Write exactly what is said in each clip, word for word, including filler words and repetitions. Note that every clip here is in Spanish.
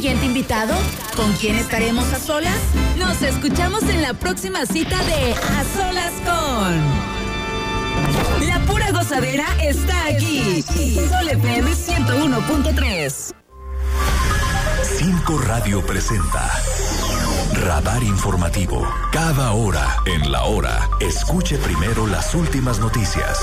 siguiente invitado? ¿Con quién estaremos a solas? Nos escuchamos en la próxima cita de A Solas con... La pura gozadera está aquí. Sol F M ciento uno punto tres. Cinco Radio presenta Radar Informativo. Cada hora en la hora, escuche primero las últimas noticias.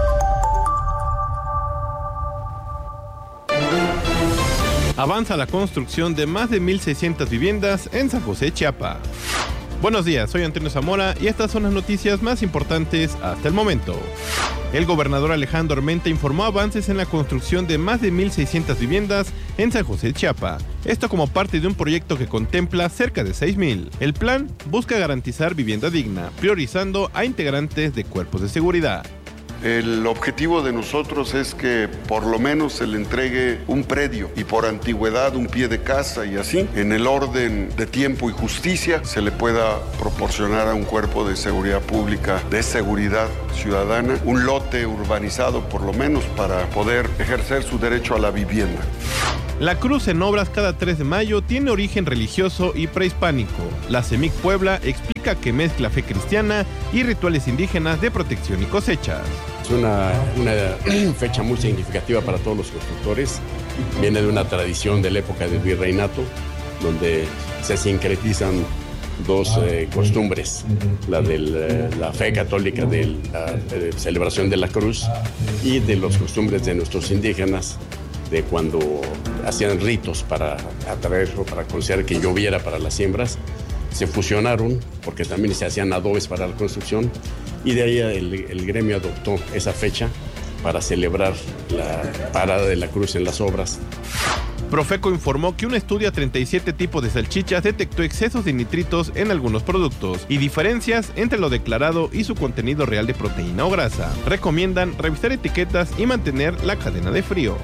Avanza la construcción de más de mil seiscientas viviendas en San José, Chiapas. Buenos días, soy Antonio Zamora y estas son las noticias más importantes hasta el momento. El gobernador Alejandro Armenta informó avances en la construcción de más de mil seiscientas viviendas en San José, Chiapas. Esto como parte de un proyecto que contempla cerca de seis mil. El plan busca garantizar vivienda digna, priorizando a integrantes de cuerpos de seguridad. El objetivo de nosotros es que por lo menos se le entregue un predio y por antigüedad un pie de casa y así, en el orden de tiempo y justicia, se le pueda proporcionar a un cuerpo de seguridad pública, de seguridad ciudadana, un lote urbanizado por lo menos para poder ejercer su derecho a la vivienda. La cruz en obras cada tres de mayo tiene origen religioso y prehispánico. La CEMIC Puebla explica que mezcla fe cristiana y rituales indígenas de protección y cosechas. Es una, una fecha muy significativa para todos los constructores. Viene de una tradición de la época del virreinato, donde se sincretizan dos eh, costumbres, la de la, la fe católica de la de celebración de la cruz y de las costumbres de nuestros indígenas, de cuando hacían ritos para atraer o para conseguir que lloviera para las siembras. Se fusionaron porque también se hacían adobes para la construcción y de ahí el, el gremio adoptó esa fecha para celebrar la parada de la cruz en las obras. Profeco informó que un estudio a treinta y siete tipos de salchichas detectó excesos de nitritos en algunos productos y diferencias entre lo declarado y su contenido real de proteína o grasa. Recomiendan revisar etiquetas y mantener la cadena de frío.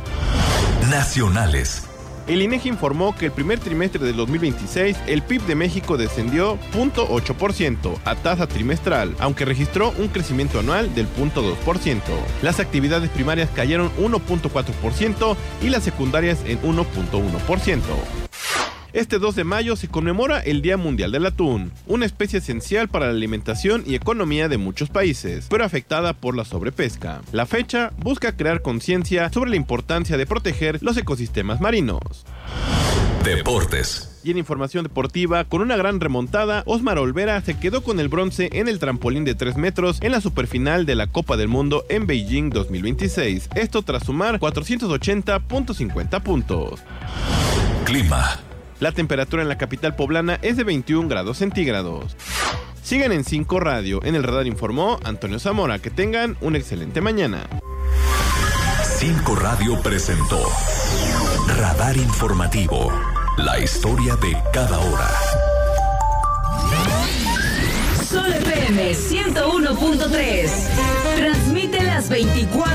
Nacionales. El INEGI informó que el primer trimestre del dos mil veintiséis el P I B de México descendió cero punto ocho por ciento a tasa trimestral, aunque registró un crecimiento anual del cero punto dos por ciento. Las actividades primarias cayeron uno punto cuatro por ciento y las secundarias en uno punto uno por ciento. Este dos de mayo se conmemora el Día Mundial del Atún, una especie esencial para la alimentación y economía de muchos países, pero afectada por la sobrepesca. La fecha busca crear conciencia sobre la importancia de proteger los ecosistemas marinos. Deportes. Y en información deportiva, con una gran remontada, Osmar Olvera se quedó con el bronce en el trampolín de tres metros en la superfinal de la Copa del Mundo en Beijing dos mil veintiséis. Esto tras sumar cuatrocientos ochenta punto cincuenta puntos. Clima. La temperatura en la capital poblana es de veintiún grados centígrados. Sigan en cinco Radio. En el radar informó Antonio Zamora. Que tengan una excelente mañana. cinco Radio presentó Radar Informativo. La historia de cada hora. Sol F M ciento uno punto tres. Transmite las veinticuatro